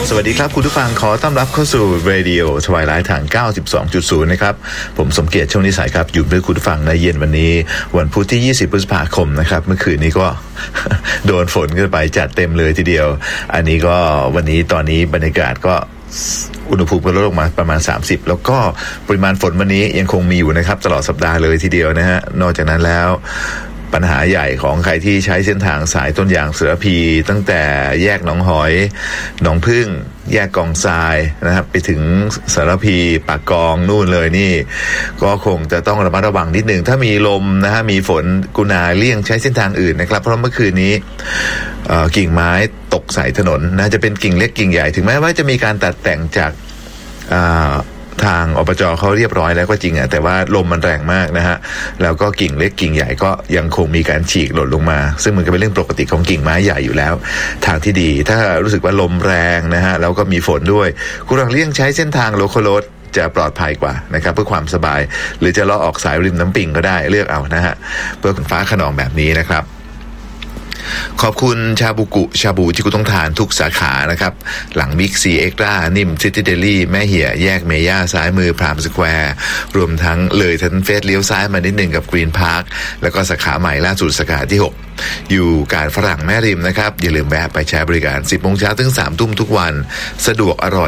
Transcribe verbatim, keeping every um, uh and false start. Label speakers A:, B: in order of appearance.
A: สวัสดีครับคุณผู้ฟังขอต้อนรับเข้าสู่ Radio Twilight ทาง เก้าสิบสองจุดศูนย์ นะครับผมสมเกียรติช่วงนิสัยครับอยู่ด้วยคุณผู้ฟังในเย็นวันนี้วันพุธที่ยี่สิบพฤษภาคมนะครับเมื่อคืนนี้ก็ โดนฝนกันไปจัดเต็มเลยทีเดียวอันนี้ก็วันนี้ตอนนี้บรรยากาศก็อุณหภูมิก็ลดลงมาประมาณสามสิบแล้วก็ปริมาณฝนวันนี้ยังคงมีอยู่นะครับตลอดสัปดาห์เลยทีเดียวนะฮะนอกจากนั้นแล้วปัญหาใหญ่ของใครที่ใช้เส้นทางสายต้นยางเสือพีตั้งแต่แยกหนองหอยหนองพึ่งแยกกองทรายนะครับไปถึงสารพีปากกองนู่นเลยนี่ก็คงจะต้องระมัดระวังนิดนึงถ้ามีลมนะฮะมีฝนกรุณาเลี่ยงใช้เส้นทางอื่นนะครับเพราะเมื่อคืนนี้กิ่งไม้ตกใส่ถนนนะจะเป็นกิ่งเล็กกิ่งใหญ่ถึงแม้ว่าจะมีการตัดแต่งจากทางอบจเขาเรียบร้อยแล้วก็จริงอ่ะแต่ว่าลมมันแรงมากนะฮะแล้วก็กิ่งเล็กกิ่งใหญ่ก็ยังคงมีการฉีกหล่นลงมาซึ่งมันก็เป็นเรื่องปกติของกิ่งไม้ใหญ่อยู่แล้วทางที่ดีถ้ารู้สึกว่าลมแรงนะฮะแล้วก็มีฝนด้วยคุณลองเลี่ยงใช้เส้นทางโลคอลโรดจะปลอดภัยกว่านะครับเพื่อความสบายหรือจะเลาะออกสายริมน้ำปิงก็ได้เลือกเอานะฮะเพื่อฟ้าขนองแบบนี้นะครับขอบคุณชาบูกุชาบูที่คุณต้องทานทุกสาขานะครับหลังบิ๊กซีเอ็กซ์ตร้านิ่มซิตี้เดลี่แม่เหี่ยแยกเมย่าซ้ายมือพรามสแควร์รวมทั้งเลยทันเฟสเลี้ยวซ้ายมานิดหนึ่งกับกรีนพาร์คแล้วก็สาขาใหม่ล่าสุดสาขาที่หกอยู่การฝรั่งแม่ริมนะครับอย่าลืมแวะไปใช้บริการ สิบโมงเช้าถึง สามทุ่มทุกวันสะดวกอร่อย